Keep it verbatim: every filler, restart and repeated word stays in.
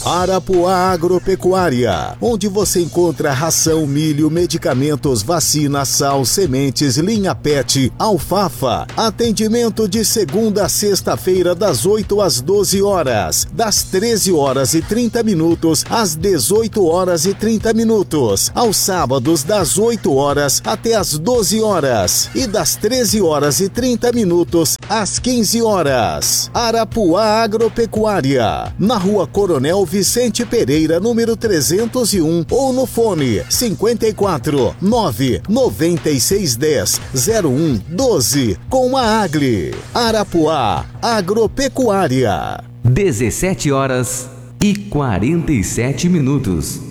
Arapuá Agropecuária, onde você encontra ração, milho, medicamentos, vacina, sal, sementes, linha pet, alfafa. Atendimento de segunda a sexta-feira das oito às doze horas, das treze horas e trinta minutos às dezoito horas e trinta minutos, aos sábados das oito horas até às doze horas e das treze horas e trinta minutos às quinze horas. Arapuá Agropecuária, na Rua Coronel Vicente Pereira, número trezentos e um, ou no fone cinquenta e quatro, nove, noventa e seis, dez, zero um, doze, com a Agli. Arapuá Agropecuária. dezessete horas e quarenta e sete minutos.